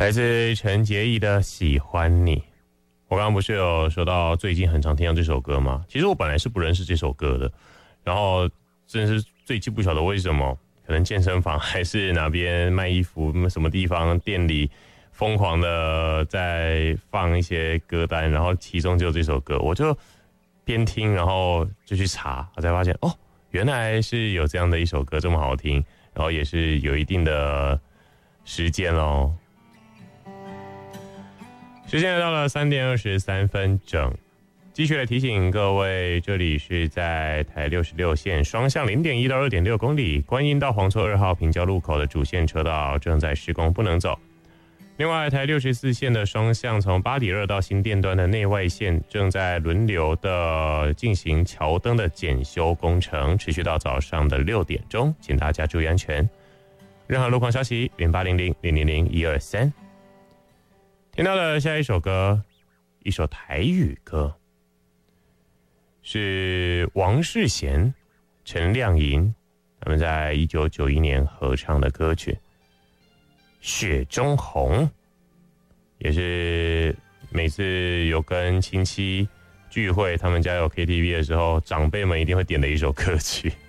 来自陈洁仪的《喜欢你》。我刚刚不是有说到最近很常听到这首歌吗？其实我本来是不认识这首歌的，然后真是最近不晓得为什么，可能健身房还是哪边卖衣服什么地方店里疯狂的在放一些歌单，然后其中就有这首歌，我就边听然后就去查，我才发现哦，原来是有这样的一首歌这么好听，然后也是有一定的时间咯。时间来到了3点23分整，继续来提醒各位，这里是在台66线双向 0.1 到 2.6 公里观音到黄厝2号平交路口的主线车道正在施工，不能走。另外台64线的双向从八里二到新店端的内外线正在轮流的进行桥灯的检修工程，持续到早上的6点钟，请大家注意安全。任何路况消息0800000123。听到的下一首歌，一首台语歌，是王世贤、陈亮莹他们在1991年合唱的歌曲《雪中红》，也是每次有跟亲戚聚会，他们家有 KTV 的时候，长辈们一定会点的一首歌曲。